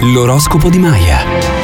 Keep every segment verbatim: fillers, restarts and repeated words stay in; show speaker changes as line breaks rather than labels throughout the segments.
L'oroscopo di Maya.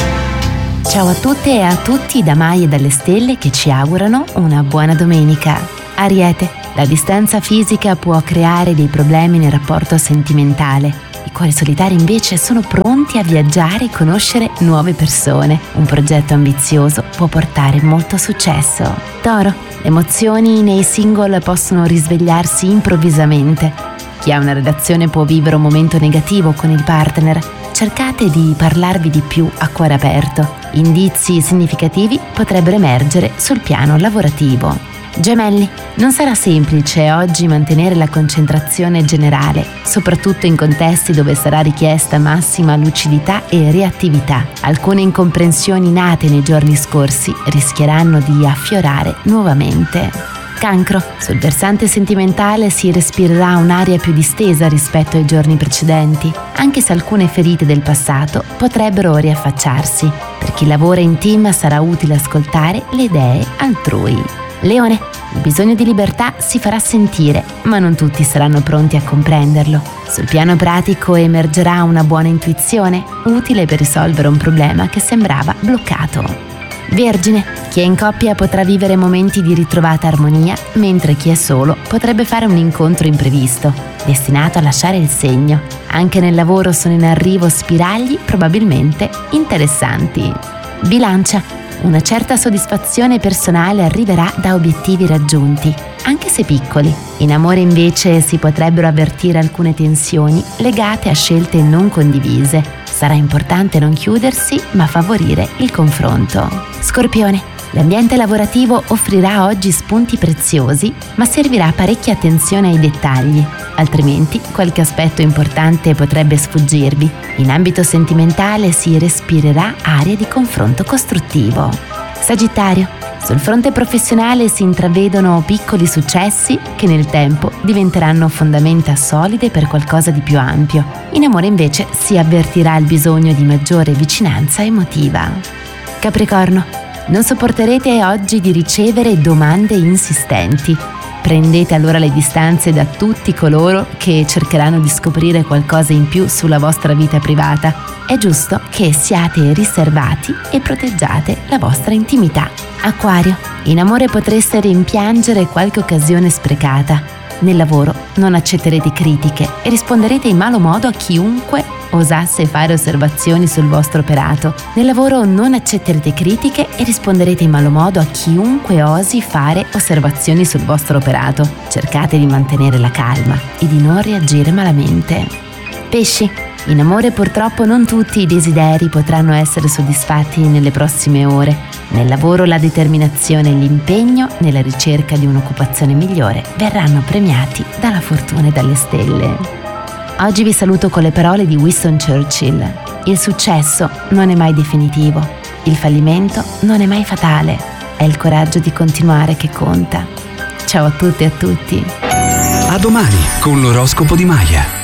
Ciao a tutte e a tutti da Maya e dalle stelle che ci augurano una buona domenica. Ariete, la distanza fisica può creare dei problemi nel rapporto sentimentale. I cuori solitari invece sono pronti a viaggiare e conoscere nuove persone. Un progetto ambizioso può portare molto successo. Toro, le emozioni nei single possono risvegliarsi improvvisamente. Chi ha una relazione può vivere un momento negativo con il partner. Cercate di parlarvi di più a cuore aperto. Indizi significativi potrebbero emergere sul piano lavorativo. Gemelli, non sarà semplice oggi mantenere la concentrazione generale, soprattutto in contesti dove sarà richiesta massima lucidità e reattività. Alcune incomprensioni nate nei giorni scorsi rischieranno di affiorare nuovamente. Cancro, sul versante sentimentale si respirerà un'aria più distesa rispetto ai giorni precedenti, anche se alcune ferite del passato potrebbero riaffacciarsi. Per chi lavora in team sarà utile ascoltare le idee altrui. Leone, il bisogno di libertà si farà sentire, ma non tutti saranno pronti a comprenderlo. Sul piano pratico emergerà una buona intuizione, utile per risolvere un problema che sembrava bloccato. Vergine, chi è in coppia potrà vivere momenti di ritrovata armonia, mentre chi è solo potrebbe fare un incontro imprevisto, destinato a lasciare il segno. Anche nel lavoro sono in arrivo spiragli probabilmente interessanti. Bilancia, una certa soddisfazione personale arriverà da obiettivi raggiunti, anche se piccoli. In amore invece si potrebbero avvertire alcune tensioni legate a scelte non condivise. Sarà importante non chiudersi, ma favorire il confronto. Scorpione, l'ambiente lavorativo offrirà oggi spunti preziosi, ma servirà parecchia attenzione ai dettagli, altrimenti qualche aspetto importante potrebbe sfuggirvi. In ambito sentimentale si respirerà aria di confronto costruttivo. Sagittario, sul fronte professionale si intravedono piccoli successi che nel tempo diventeranno fondamenta solide per qualcosa di più ampio. In amore invece si avvertirà il bisogno di maggiore vicinanza emotiva. Capricorno, non sopporterete oggi di ricevere domande insistenti. Prendete allora le distanze da tutti coloro che cercheranno di scoprire qualcosa in più sulla vostra vita privata. È giusto che siate riservati e proteggiate la vostra intimità. Acquario, in amore potreste rimpiangere qualche occasione sprecata. Nel lavoro non accetterete critiche e risponderete in malo modo a chiunque osasse fare osservazioni sul vostro operato. Nel lavoro non accetterete critiche e risponderete in malo modo a chiunque osi fare osservazioni sul vostro operato. Cercate di mantenere la calma e di non reagire malamente. Pesci, in amore purtroppo non tutti i desideri potranno essere soddisfatti nelle prossime ore. Nel lavoro la determinazione e l'impegno nella ricerca di un'occupazione migliore verranno premiati dalla fortuna e dalle stelle. Oggi vi saluto con le parole di Winston Churchill. Il successo non è mai definitivo, il fallimento non è mai fatale, è il coraggio di continuare che conta. Ciao a tutte e a tutti.
A domani con l'oroscopo di Maya.